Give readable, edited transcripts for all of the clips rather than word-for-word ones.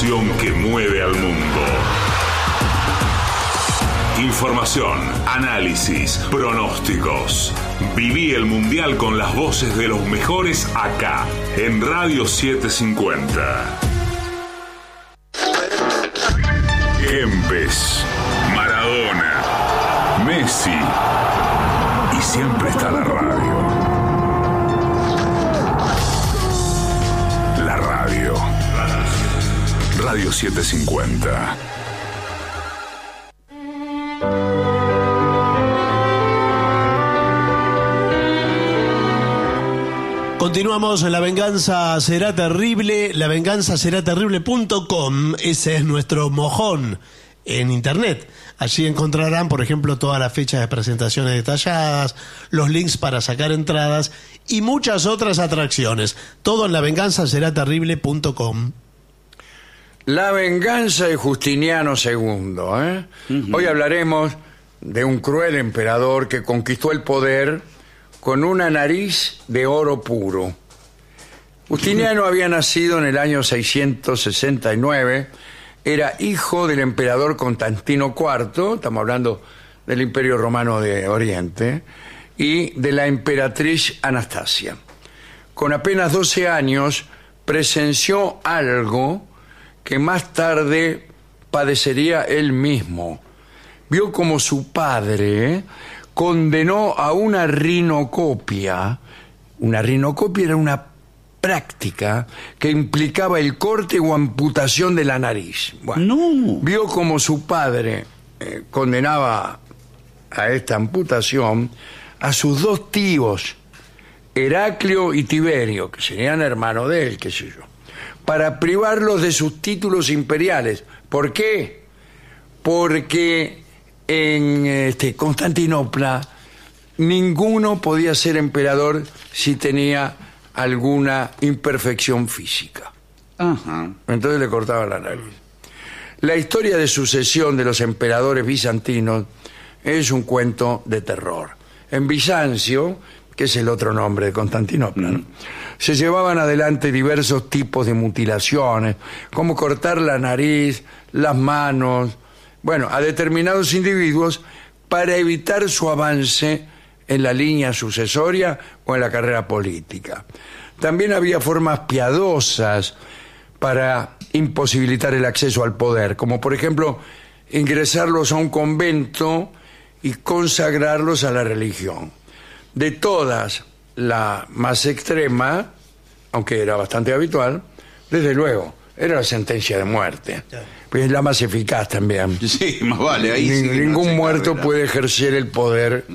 pasión que mueve al mundo. Información, análisis, pronósticos. Viví el Mundial con las voces de los mejores acá, en Radio 750. Kempes, Maradona, Messi. Y siempre está la radio. La radio. Radio 750. Continuamos en La Venganza Será Terrible, lavenganzaseraterrible.com. Ese es nuestro mojón en internet. Allí encontrarán, por ejemplo, todas las fechas de presentaciones detalladas, los links para sacar entradas y muchas otras atracciones. Todo en lavenganzaseraterrible.com. La venganza de Justiniano II. Hoy hablaremos de un cruel emperador que conquistó el poder con una nariz de oro puro. Justiniano había nacido en el año 669, era hijo del emperador Constantino IV, estamos hablando del Imperio Romano de Oriente, y de la emperatriz Anastasia. Con apenas 12 años presenció algo que más tarde padecería él mismo. Vio como su padre condenó a una rinocopia. Una rinocopia era una práctica que implicaba el corte o amputación de la nariz. Bueno, vio como su padre condenaba a esta amputación a sus dos tíos, Heraclio y Tiberio, que serían hermanos de él, qué sé yo, para privarlos de sus títulos imperiales. ¿Por qué? Porque en Constantinopla ninguno podía ser emperador si tenía alguna imperfección física. Entonces le cortaban la nariz. La historia de sucesión de los emperadores bizantinos es un cuento de terror. En Bizancio, que es el otro nombre de Constantinopla, ¿no?, se llevaban adelante diversos tipos de mutilaciones, como cortar la nariz, las manos, a determinados individuos para evitar su avance en la línea sucesoria o en la carrera política. También había formas piadosas para imposibilitar el acceso al poder, como por ejemplo ingresarlos a un convento y consagrarlos a la religión. De todas, la más extrema, aunque era bastante habitual, desde luego, era la sentencia de muerte. Pues es la más eficaz también. Sí, más vale. Ahí ningún muerto puede ejercer el poder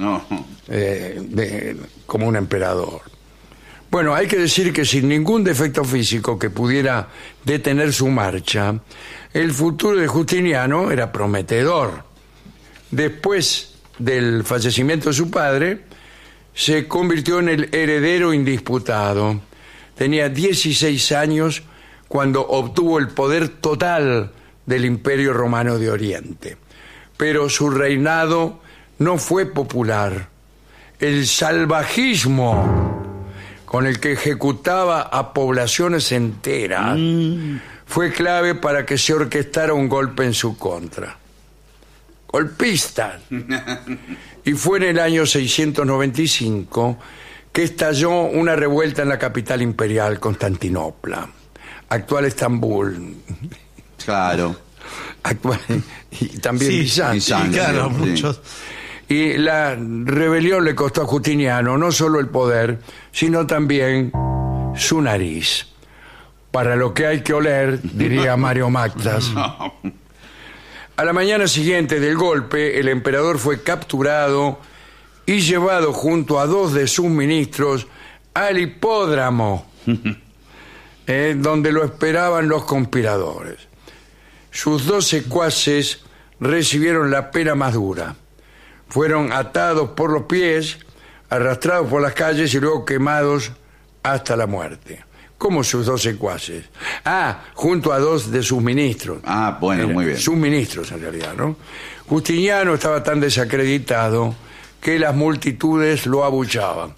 como un emperador. Bueno, hay que decir que sin ningún defecto físico que pudiera detener su marcha, el futuro de Justiniano era prometedor. Después del fallecimiento de su padre, se convirtió en el heredero indisputado. Tenía 16 años cuando obtuvo el poder total del Imperio Romano de Oriente. Pero su reinado no fue popular. El salvajismo con el que ejecutaba a poblaciones enteras fue clave para que se orquestara un golpe en su contra. ¡Golpistas! Y fue en el año 695 que estalló una revuelta en la capital imperial, Constantinopla, actual Estambul. Claro. Actual, y también Bizancio. Claro, muchos. Y la rebelión le costó a Justiniano no solo el poder, sino también su nariz. Para lo que hay que oler, diría Mario Mactas. A la mañana siguiente del golpe, el emperador fue capturado y llevado junto a dos de sus ministros al hipódromo, donde lo esperaban los conspiradores. Sus 2 secuaces recibieron la pena más dura. Fueron atados por los pies, arrastrados por las calles y luego quemados hasta la muerte. ¿Cómo sus 2 secuaces? Junto a 2 de sus ministros. Muy bien. Sus ministros, en realidad, ¿no? Justiniano estaba tan desacreditado que las multitudes lo abuchaban.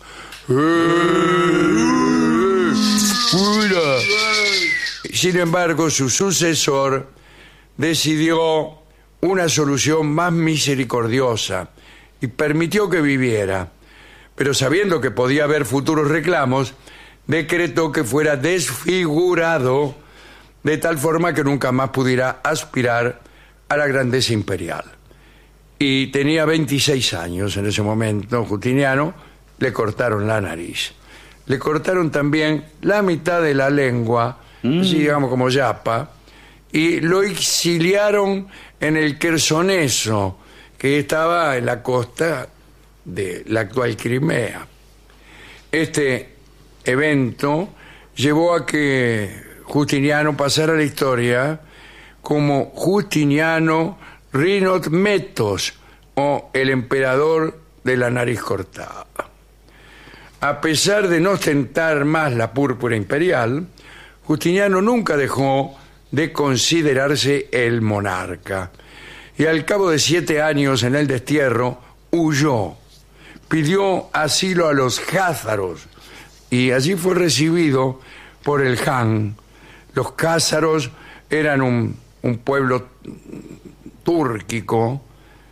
sin embargo, su sucesor decidió una solución más misericordiosa y permitió que viviera, pero sabiendo que podía haber futuros reclamos, decretó que fuera desfigurado de tal forma que nunca más pudiera aspirar a la grandeza imperial. Y tenía 26 años en ese momento, Justiniano. Le cortaron la nariz. Le cortaron también la mitad de la lengua, así digamos como yapa, y lo exiliaron en el Quersoneso, que estaba en la costa de la actual Crimea. Este evento llevó a que Justiniano pasara a la historia como Justiniano Rinotmetos, o el emperador de la nariz cortada. A pesar de no ostentar más la púrpura imperial, Justiniano nunca dejó de considerarse el monarca, y al cabo de 7 años en el destierro huyó, pidió asilo a los jázaros y allí fue recibido por el Han. Los jázaros eran un pueblo túrquico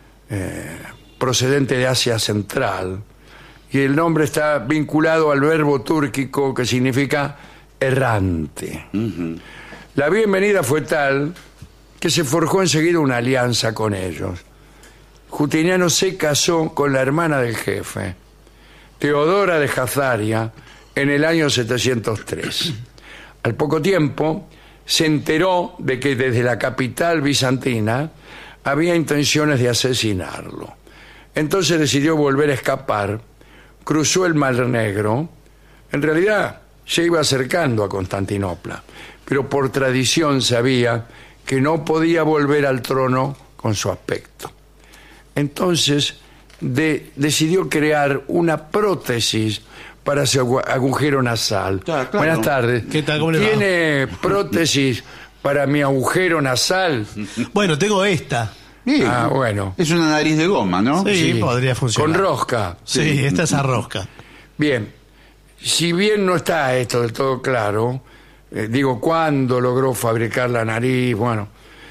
procedente de Asia Central, y el nombre está vinculado al verbo túrquico que significa errante. La bienvenida fue tal que se forjó enseguida una alianza con ellos. Justiniano se casó con la hermana del jefe, Teodora de Jazaria, en el año 703. Al poco tiempo se enteró de que desde la capital bizantina había intenciones de asesinarlo. Entonces decidió volver a escapar, cruzó el Mar Negro. En realidad se iba acercando a Constantinopla, pero por tradición sabía que no podía volver al trono con su aspecto. Entonces decidió crear una prótesis para su agujero nasal. Claro. Buenas tardes. ¿Qué tal? ¿Cómo le va? ¿Tiene prótesis para mi agujero nasal? Bueno, tengo esta. Sí. Ah, bueno. Es una nariz de goma, ¿no? Sí, podría funcionar. Con rosca. Sí, esta es a rosca. Bien. Si bien no está esto del todo claro, digo, ¿cuándo logró fabricar la nariz? Bueno,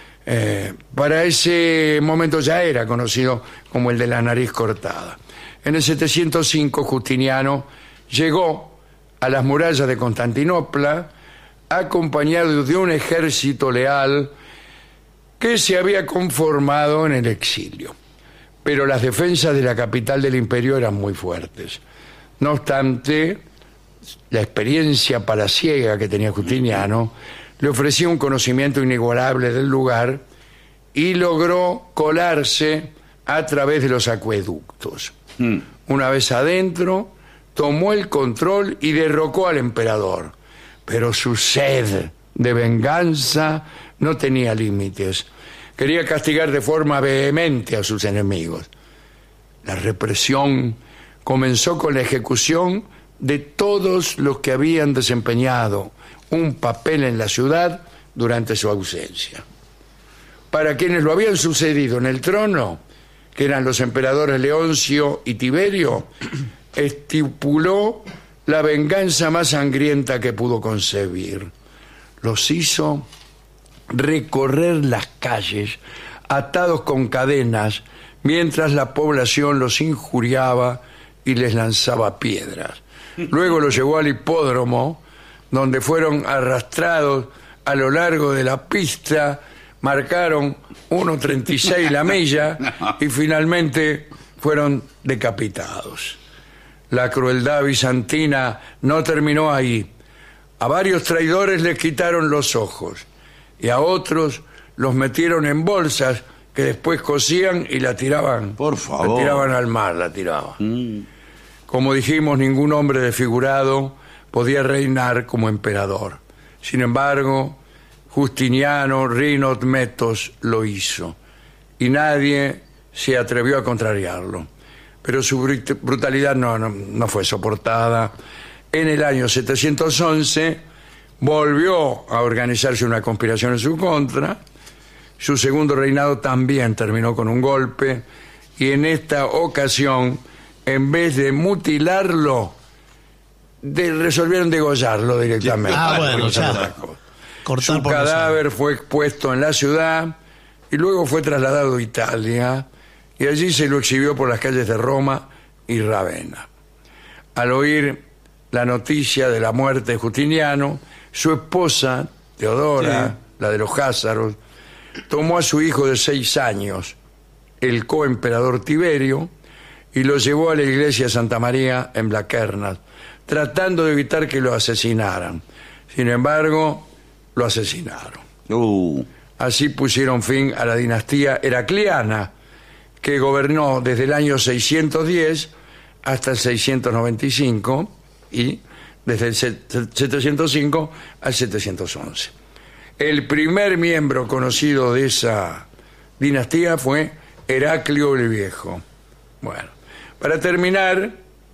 para ese momento ya era conocido como el de la nariz cortada. En el 705, Justiniano llegó a las murallas de Constantinopla acompañado de un ejército leal que se había conformado en el exilio. Pero las defensas de la capital del imperio eran muy fuertes. No obstante, la experiencia palaciega que tenía Justiniano le ofrecía un conocimiento inigualable del lugar y logró colarse a través de los acueductos. Una vez adentro, tomó el control y derrocó al emperador. Pero su sed de venganza no tenía límites. Quería castigar de forma vehemente a sus enemigos. La represión comenzó con la ejecución de todos los que habían desempeñado un papel en la ciudad durante su ausencia. Para quienes lo habían sucedido en el trono, que eran los emperadores Leoncio y Tiberio, estipuló la venganza más sangrienta que pudo concebir. Los hizo recorrer las calles atados con cadenas mientras la población los injuriaba y les lanzaba piedras. Luego los llevó al hipódromo, donde fueron arrastrados a lo largo de la pista, marcaron 1:36 la milla y finalmente fueron decapitados. La crueldad bizantina no terminó ahí. A varios traidores les quitaron los ojos y a otros los metieron en bolsas que después cosían y la tiraban. Por favor. La tiraban al mar, la tiraban. Como dijimos, ningún hombre desfigurado podía reinar como emperador. Sin embargo, Justiniano Rinotmetos lo hizo y nadie se atrevió a contrariarlo. Pero su brutalidad no fue soportada. En el año 711 volvió a organizarse una conspiración en su contra. Su segundo reinado también terminó con un golpe y en esta ocasión, en vez de mutilarlo, resolvieron degollarlo directamente. Ah, bueno, ya. cortar Su por los cadáver fue expuesto en la ciudad y luego fue trasladado a Italia y allí se lo exhibió por las calles de Roma y Ravenna. Al oír la noticia de la muerte de Justiniano, su esposa, Teodora, la de los Házaros, tomó a su hijo de 6 años, el coemperador Tiberio, y lo llevó a la iglesia de Santa María en Blachernas, tratando de evitar que lo asesinaran. Sin embargo, lo asesinaron. Así pusieron fin a la dinastía heracliana, que gobernó desde el año 610 hasta el 695 y desde el 705 al 711. El primer miembro conocido de esa dinastía fue Heraclio el Viejo. Bueno, para terminar,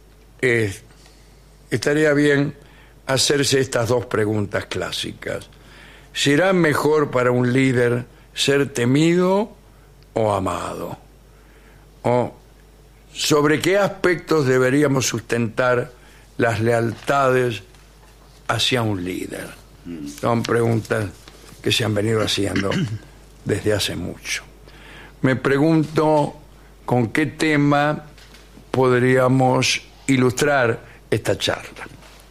estaría bien hacerse estas 2 preguntas clásicas. ¿Será mejor para un líder ser temido o amado? ¿O sobre qué aspectos deberíamos sustentar las lealtades hacia un líder? Son preguntas que se han venido haciendo desde hace mucho. Me pregunto con qué tema podríamos ilustrar esta charla.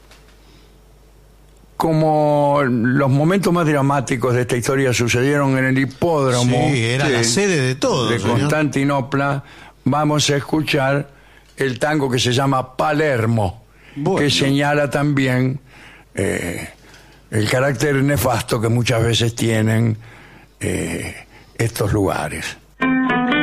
Como los momentos más dramáticos de esta historia sucedieron en el hipódromo era la sede de todo, de señor. Constantinopla, vamos a escuchar el tango que se llama Palermo, que señala también el carácter nefasto que muchas veces tienen estos lugares.